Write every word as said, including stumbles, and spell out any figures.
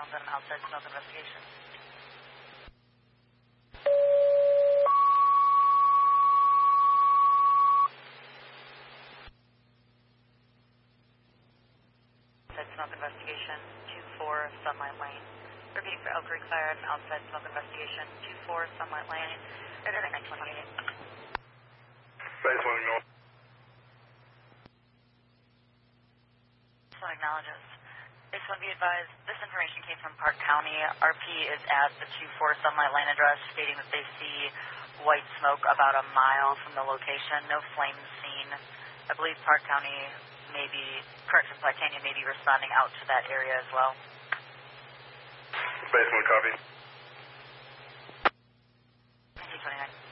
sounds on an outside smoke investigation. Outside smoke investigation, two four Sunlight Lane. Repeating for Elk Creek Fire, an outside smoke investigation, two four Sunlight Lane, radar nine twenty-eight. Base one acknowledge. This one acknowledges. Base one, be advised, this information came from Park County. R P is at the two four Sunlight Lane address, stating that they see white smoke about a mile from the location. No flames seen. I believe Park County may be, correction, Platania may be responding out to that area as well. Base one, copy. twenty-nine.